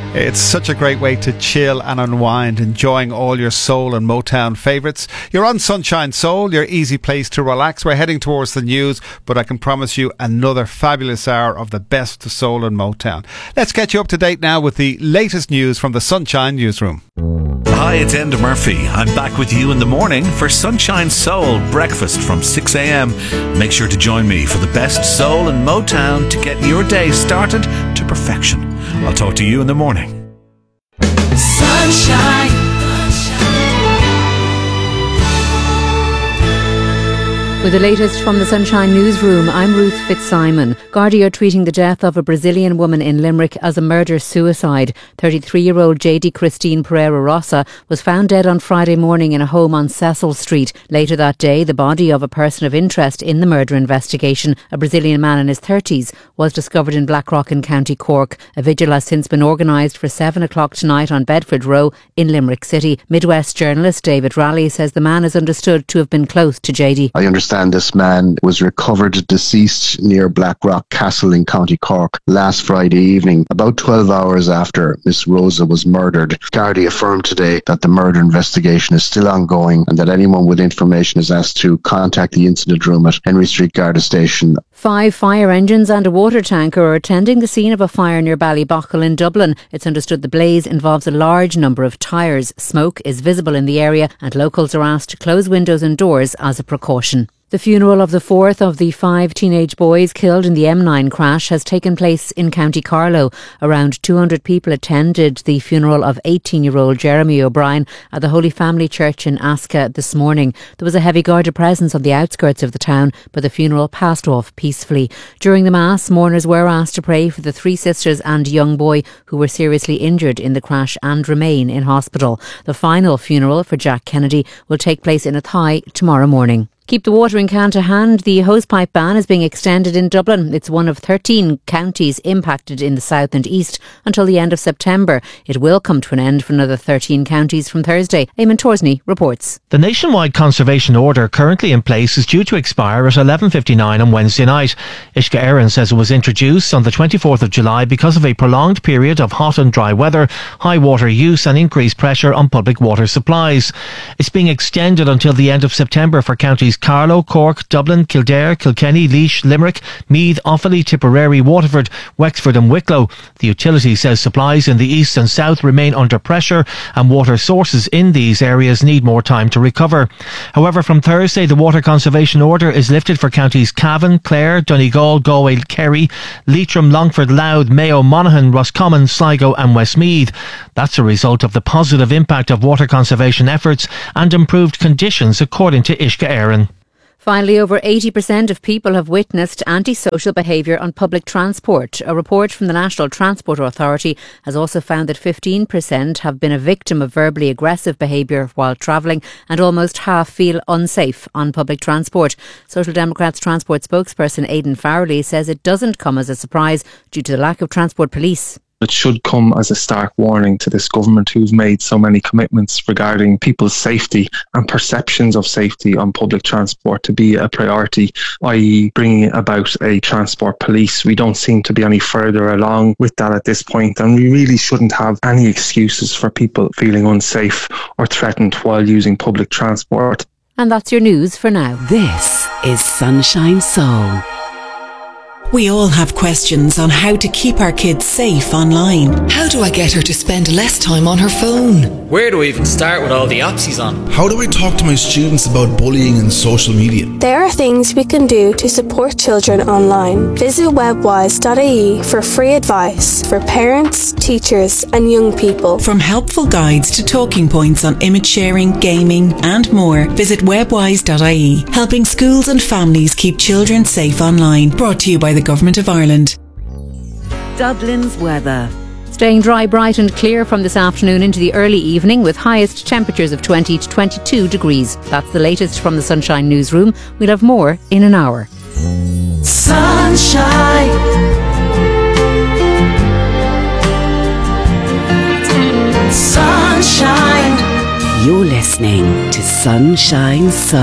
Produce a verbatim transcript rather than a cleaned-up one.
It's such a great way to chill and unwind, enjoying all your soul and Motown favourites. You're on Sunshine Soul, your easy place to relax. We're heading towards the news, but I can promise you another fabulous hour of the best of soul and Motown. Let's get you up to date now with the latest news from the Sunshine Newsroom. Hi, it's Enda Murphy. I'm back with you in the morning for Sunshine Soul breakfast from six a.m. Make sure to join me for the best soul and Motown to get your day started to perfection. I'll talk to you in the morning. Sunshine. With the latest from the Sunshine Newsroom, I'm Ruth Fitzsimon. Gardaí are treating the death of a Brazilian woman in Limerick as a murder-suicide. thirty-three-year-old J D Christine Pereira Rossa was found dead on Friday morning in a home on Cecil Street. Later that day, the body of a person of interest in the murder investigation, a Brazilian man in his thirties, was discovered in Blackrock in County Cork. A vigil has since been organised for seven o'clock tonight on Bedford Row in Limerick City. Midwest journalist David Raleigh says the man is understood to have been close to J D. I understand this man was recovered deceased near Blackrock Castle in County Cork last Friday evening, about twelve hours after Miss Rosa was murdered. Gardaí affirmed today that the murder investigation is still ongoing and that anyone with information is asked to contact the incident room at Henry Street Garda Station. Five fire engines and a water tanker are attending the scene of a fire near Ballybochel in Dublin. It's understood the blaze involves a large number of tyres. Smoke is visible in the area and locals are asked to close windows and doors as a precaution. The funeral of the fourth of the five teenage boys killed in the M nine crash has taken place in County Carlow. Around two hundred people attended the funeral of eighteen-year-old Jeremy O'Brien at the Holy Family Church in Asca this morning. There was a heavy Garda presence on the outskirts of the town, but the funeral passed off peacefully. During the Mass, mourners were asked to pray for the three sisters and young boy who were seriously injured in the crash and remain in hospital. The final funeral for Jack Kennedy will take place in Athy tomorrow morning. Keep the watering can to hand. The hosepipe ban is being extended in Dublin. It's one of thirteen counties impacted in the south and east until the end of September. It will come to an end for another thirteen counties from Thursday. Eamon Torsney reports. The nationwide conservation order currently in place is due to expire at eleven fifty-nine on Wednesday night. Ishka Aaron says it was introduced on the twenty-fourth of July because of a prolonged period of hot and dry weather, high water use and increased pressure on public water supplies. It's being extended until the end of September for counties Carlow, Cork, Dublin, Kildare, Kilkenny, Laois, Limerick, Meath, Offaly, Tipperary, Waterford, Wexford and Wicklow. The utility says supplies in the east and south remain under pressure and water sources in these areas need more time to recover. However, from Thursday, the water conservation order is lifted for counties Cavan, Clare, Donegal, Galway, Kerry, Leitrim, Longford, Louth, Mayo, Monaghan, Roscommon, Sligo and Westmeath. That's a result of the positive impact of water conservation efforts and improved conditions, according to Ishka Aaron. Finally, over eighty percent of people have witnessed antisocial behaviour on public transport. A report from the National Transport Authority has also found that fifteen percent have been a victim of verbally aggressive behaviour while travelling and almost half feel unsafe on public transport. Social Democrats transport spokesperson Aidan Farrelly says it doesn't come as a surprise due to the lack of transport police. It should come as a stark warning to this government who's made so many commitments regarding people's safety and perceptions of safety on public transport to be a priority, that is bringing about a transport police. We don't seem to be any further along with that at this point, and we really shouldn't have any excuses for people feeling unsafe or threatened while using public transport. And that's your news for now. This is Sunshine Soul. We all have questions on how to keep our kids safe online. How do I get her to spend less time on her phone? Where do I even start with all the apps she's on? How do I talk to my students about bullying and social media? There are things we can do to support children online. Visit webwise dot I E for free advice for parents, teachers and young people. From helpful guides to talking points on image sharing, gaming and more, visit webwise dot I E, helping schools and families keep children safe online. Brought to you by the Government of Ireland. Dublin's weather. Staying dry, bright and clear from this afternoon into the early evening with highest temperatures of twenty to twenty-two degrees. That's the latest from the Sunshine Newsroom. We'll have more in an hour. Sunshine. Sunshine. You're listening to Sunshine Soul.